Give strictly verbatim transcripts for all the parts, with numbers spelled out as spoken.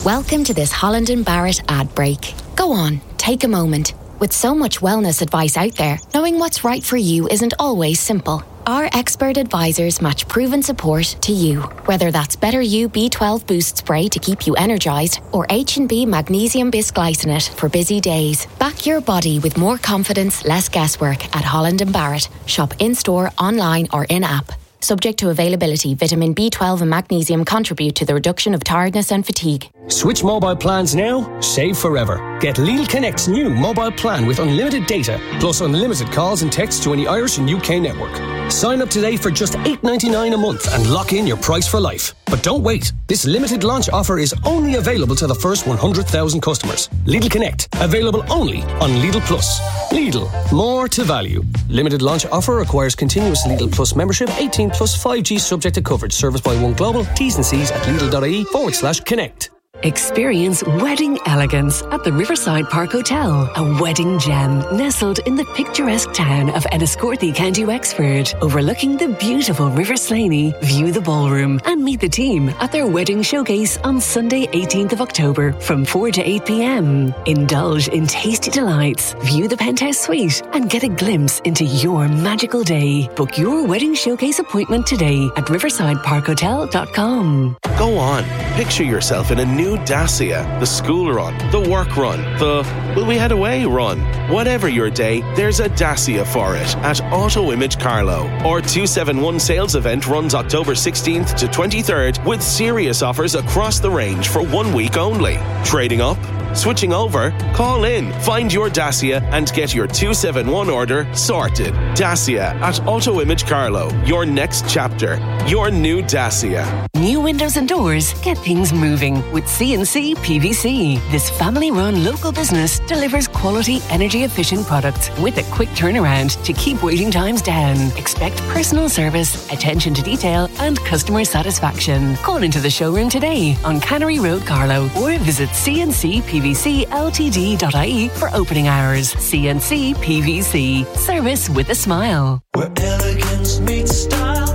Welcome to this Holland and Barrett ad break. Go on, take a moment. With so much wellness advice out there, knowing what's right for you isn't always simple. Our expert advisors match proven support to you. Whether that's Better You B twelve Boost Spray to keep you energised or H and B Magnesium Bisglycinate for busy days. Back your body with more confidence, less guesswork at Holland and Barrett. Shop in-store, online or in-app. Subject to availability, vitamin B twelve and magnesium contribute to the reduction of tiredness and fatigue. Switch mobile plans now, save forever. Get Lidl Connect's new mobile plan with unlimited data, plus unlimited calls and texts to any Irish and U K network. Sign up today for just eight ninety-nine a month and lock in your price for life. But don't wait. This limited launch offer is only available to the first one hundred thousand customers. Lidl Connect, available only on Lidl Plus. Lidl, more to value. Limited launch offer requires continuous Lidl Plus membership, eighteen plus five G subject to coverage. Service by One Global. T's and C's at Lidl.ie forward slash connect. Experience wedding elegance at the Riverside Park Hotel, a wedding gem nestled in the picturesque town of Enniscorthy, County Wexford. Overlooking the beautiful River Slaney, view the ballroom and meet the team at their wedding showcase on Sunday eighteenth of October from four to eight p.m. Indulge in tasty delights, view the penthouse suite and get a glimpse into your magical day. Book your wedding showcase appointment today at riverside park hotel dot com. Go on, picture yourself in a new Dacia, the school run, the work run, the will we head away run. Whatever your day, there's a Dacia for it at Auto Image Carlow. Our two seventy-one sales event runs October sixteenth to twenty-third with serious offers across the range for one week only. Trading up? Switching over? Call in, find your Dacia and get your two seventy-one order sorted. Dacia at Auto Image Carlow. Your next chapter. Your new Dacia. New windows and doors get things moving with C and C P V C. This family-run local business delivers quality, energy-efficient products with a quick turnaround to keep waiting times down. Expect personal service, attention to detail and customer satisfaction. Call into the showroom today on Cannery Road, Carlow or visit c n c p v c l t d dot i e for opening hours. C and C P V C. Service with a smile. Where elegance meets style.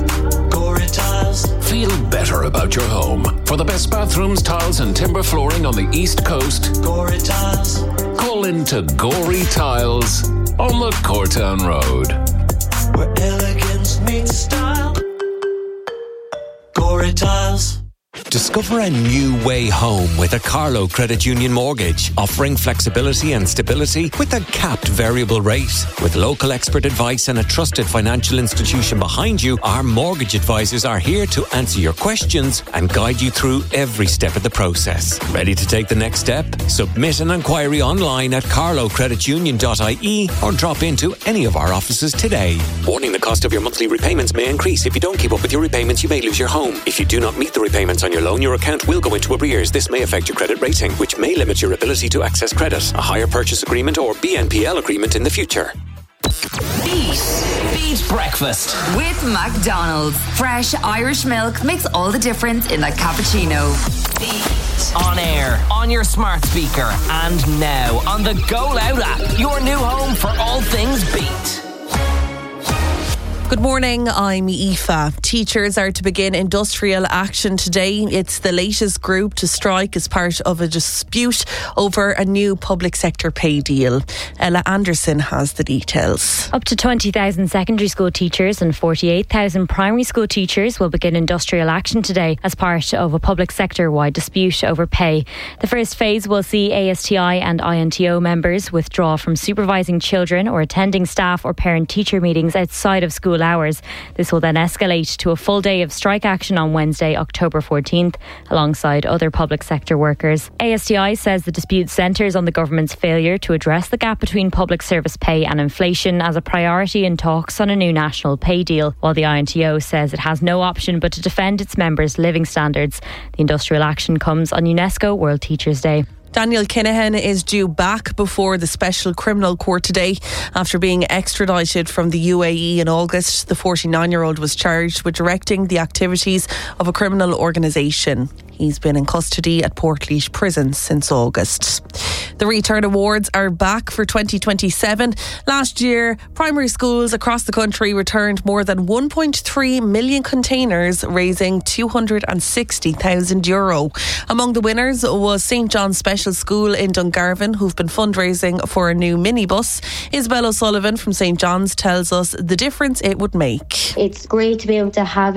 Gorey Tiles. Feel better about your home. For the best bathrooms, tiles and timber flooring on the East Coast, Gorey Tiles. Call into Gorey Tiles on the Cortown Road. Where elegance meets style. Gorey Tiles. Discover a new way home with a Carlow Credit Union mortgage, offering flexibility and stability with a capped variable rate. With local expert advice and a trusted financial institution behind you, our mortgage advisors are here to answer your questions and guide you through every step of the process. Ready to take the next step? Submit an inquiry online at carlow credit union dot i e or drop into any of our offices today. Warning: the cost of your monthly repayments may increase. If you don't keep up with your repayments, you may lose your home. If you do not meet the repayments on your loan, your account will go into arrears. This may affect your credit rating, which may limit your ability to access credit, a hire purchase agreement or B N P L agreement in the future. Beat. Beat breakfast. With McDonald's. Fresh Irish milk makes all the difference in a cappuccino. Beat. On air, on your smart speaker, and now on the Go Loud app. Your new home for all things Beat. Good morning, I'm Aoife. Teachers are to begin industrial action today. It's the latest group to strike as part of a dispute over a new public sector pay deal. Ella Anderson has the details. Up to twenty thousand secondary school teachers and forty-eight thousand primary school teachers will begin industrial action today as part of a public sector-wide dispute over pay. The first phase will see A S T I and I N T O members withdraw from supervising children or attending staff or parent-teacher meetings outside of school hours. This will then escalate to a full day of strike action on Wednesday, October fourteenth, alongside other public sector workers. A S T I says the dispute centres on the government's failure to address the gap between public service pay and inflation as a priority in talks on a new national pay deal, while the I N T O says it has no option but to defend its members' living standards. The industrial action comes on UNESCO World Teachers' Day. Daniel Kinahan is due back before the Special Criminal Court today after being extradited from the U A E in August. The forty-nine-year-old was charged with directing the activities of a criminal organisation. He's been in custody at Portlaoise Prison since August. The Return Awards are back for twenty twenty-seven. Last year, primary schools across the country returned more than one point three million containers, raising two hundred sixty thousand euro. Among the winners was Saint John's Special School in Dungarvan, who've been fundraising for a new minibus. Isabel O'Sullivan from Saint John's tells us the difference it would make. It's great to be able to have